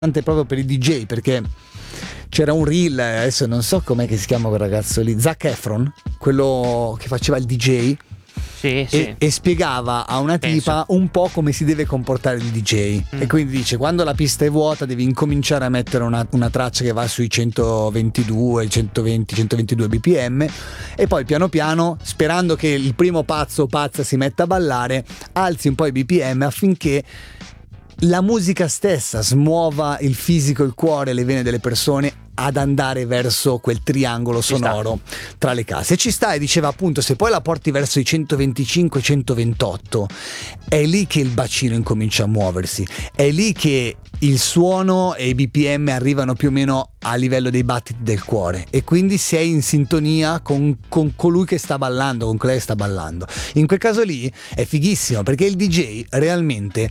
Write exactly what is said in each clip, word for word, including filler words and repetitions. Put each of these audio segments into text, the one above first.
proprio per i D J, perché c'era un reel, adesso non so com'è che si chiama quel ragazzo lì, Zac Efron, quello che faceva il D J. Sì, sì. E, e spiegava a una tipa Penso. un po' come si deve comportare il D J, mm. e quindi dice: quando la pista è vuota devi incominciare a mettere una, una traccia che va sui centoventidue, centoventi, centoventidue bpm, e poi piano piano, sperando che il primo pazzo o pazza si metta a ballare, alzi un po' i bpm affinché la musica stessa smuova il fisico, il cuore, le vene delle persone ad andare verso quel triangolo sonoro tra le casse. E ci sta, e diceva appunto, se poi la porti verso i centoventicinque centoventotto, è lì che il bacino incomincia a muoversi, è lì che il suono e i bpm arrivano più o meno a livello dei battiti del cuore, e quindi sei in sintonia con, con colui che sta ballando, con colei che sta ballando. In quel caso lì è fighissimo, perché il D J realmente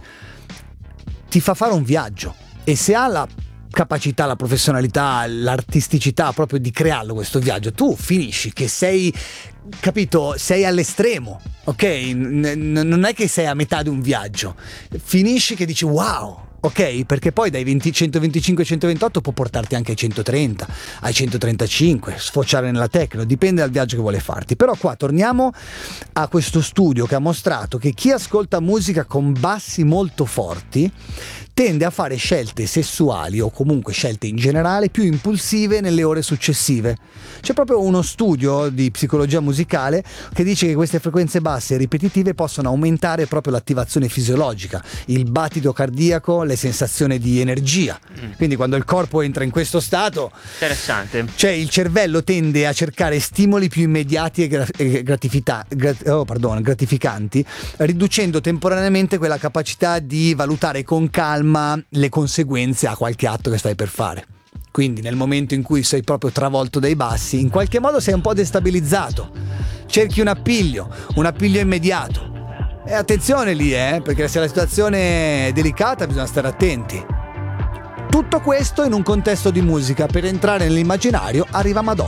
ti fa fare un viaggio, e se ha la capacità, la professionalità, l'artisticità proprio di crearlo questo viaggio, tu finisci che sei, capito, sei all'estremo, ok? N- n- non è che sei a metà di un viaggio, finisci che dici wow, ok? Perché poi dai venti, centoventicinque centoventotto può portarti anche ai centotrenta, ai centotrentacinque, sfociare nella techno, dipende dal viaggio che vuole farti. Però qua torniamo a questo studio che ha mostrato che chi ascolta musica con bassi molto forti tende a fare scelte sessuali, o comunque scelte in generale, più impulsive nelle ore successive. C'è proprio uno studio di psicologia musicale che dice che queste frequenze basse e ripetitive possono aumentare proprio l'attivazione fisiologica, il battito cardiaco, le sensazioni di energia. Mm. Quindi quando il corpo entra in questo stato, interessante, cioè il cervello tende a cercare stimoli più immediati e, gra- e gratifita- grat- oh, pardon, gratificanti, riducendo temporaneamente quella capacità di valutare con calma le conseguenze a qualche atto che stai per fare. Quindi nel momento in cui sei proprio travolto dai bassi, in qualche modo sei un po' destabilizzato, cerchi un appiglio, un appiglio immediato, e attenzione lì, eh, perché se la situazione è delicata bisogna stare attenti. Tutto questo in un contesto di musica. Per entrare nell'immaginario arriva Madonna.